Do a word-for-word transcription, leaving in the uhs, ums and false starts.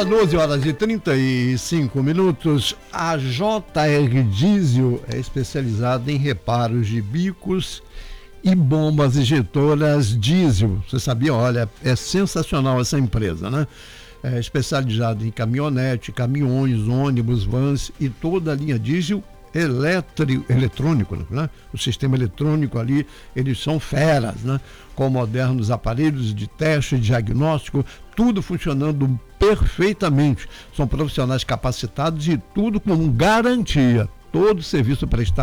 Agora doze horas e trinta e cinco minutos. A J R Diesel é especializada em reparos de bicos e bombas injetoras diesel. Você sabia? Olha, é sensacional essa empresa, né? É especializada em caminhonete, caminhões, ônibus, vans e toda a linha diesel eletri, eletrônico, né? O sistema eletrônico ali, eles são feras, né? Com modernos aparelhos de teste, diagnóstico, tudo funcionando perfeitamente. São profissionais capacitados e tudo com garantia. Todo serviço prestado